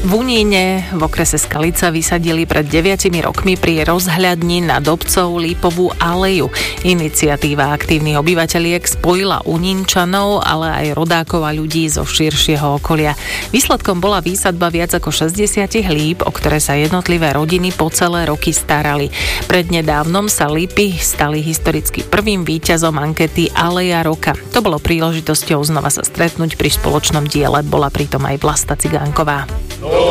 V Uníne v okrese Skalica vysadili pred 9 rokmi pri rozhľadni nad obcov Lípovú aleju. Iniciatíva aktívnych obyvateľiek spojila Unínčanov, ale aj rodákov a ľudí zo širšieho okolia. Výsledkom bola výsadba viac ako 60 líp, o ktoré sa jednotlivé rodiny po celé roky starali. Prednedávnom sa lípy stali historicky prvým víťazom ankety Aleja roka. To bolo príležitosťou znova sa stretnúť pri spoločnom diele. Bola pritom aj Vlasta Cigánková.